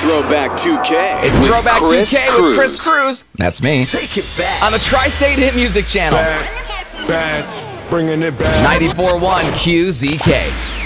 Throwback 2K. It's with Throwback Chris 2K Cruz. with Chris Cruz. That's me. Take it back. On the Tri-State Hit Music Channel. Bad, bringing it back. 94.1 QZK.